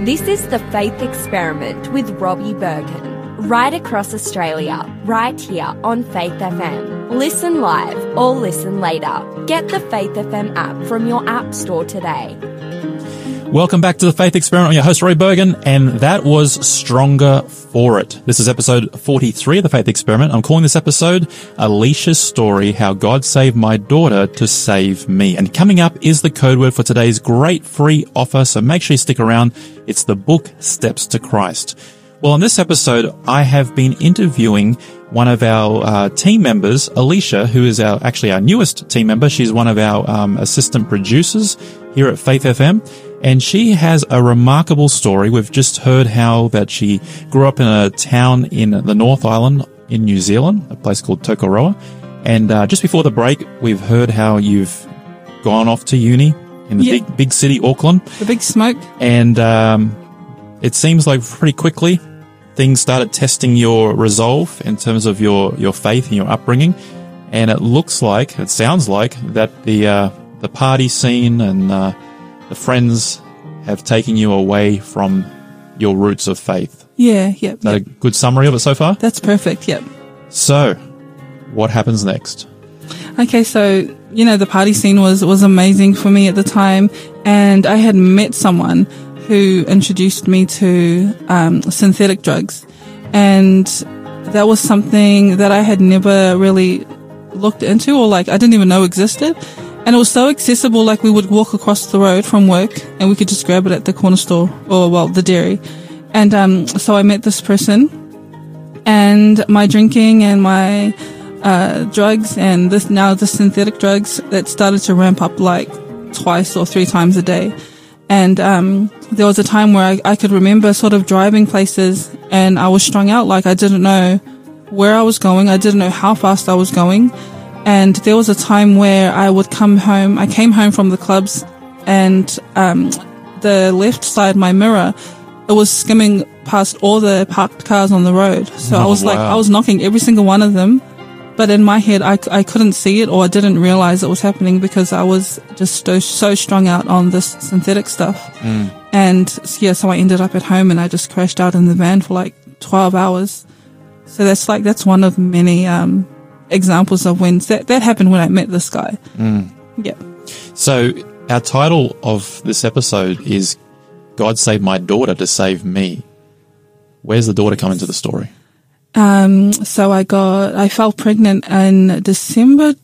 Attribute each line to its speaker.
Speaker 1: This is The Faith Experiment with Robbie Bergen, right across Australia, right here on Faith FM. Listen live or listen later. Get the Faith FM app from your app store today.
Speaker 2: Welcome back to The Faith Experiment. I'm your host, Robbie Bergen, and that was Stronger for It. This is episode 43 of The Faith Experiment. I'm calling this episode Alicia's Story, How God Saved My Daughter to Save Me. And coming up is the code word for today's great free offer, so make sure you stick around. It's the book Steps to Christ. Well, in this episode, I have been interviewing one of our team members, Alicia, who is our newest team member. She's one of our assistant producers here at Faith FM. And she has a remarkable story. We've just heard how that she grew up in a town in the North Island in New Zealand, a place called Tokoroa. And just before the break, we've heard how you've gone off to uni in the big city, Auckland.
Speaker 3: The big smoke. And
Speaker 2: it seems like pretty quickly things started testing your resolve in terms of your faith and your upbringing. And it sounds like that the party scene and the friends have taken you away from your roots of faith.
Speaker 3: Yeah.
Speaker 2: Is that a good summary of it so far?
Speaker 3: That's perfect, yep.
Speaker 2: So, what happens next?
Speaker 3: Okay, so, the party scene was amazing for me at the time, and I had met someone who introduced me to synthetic drugs, and that was something that I had never really looked into, or I didn't even know existed. And it was so accessible, we would walk across the road from work and we could just grab it at the corner store or, the dairy. And so I met this person, and my drinking and my drugs and the synthetic drugs, that started to ramp up twice or three times a day. And there was a time where I could remember sort of driving places and I was strung out, I didn't know where I was going. I didn't know how fast I was going. And there was a time where I came home from the clubs, and the left side, my mirror, it was skimming past all the parked cars on the road. So I was knocking every single one of them. But in my head, I couldn't see it, or I didn't realize it was happening because I was just so strung out on this synthetic stuff. And so I ended up at home and I just crashed out in the van for 12 hours. So that's one of many, examples of when that happened when I met this guy. Yeah. So
Speaker 2: our title of this episode is God Saved My Daughter to Save Me. Where's the daughter come into the story?
Speaker 3: So I fell pregnant in December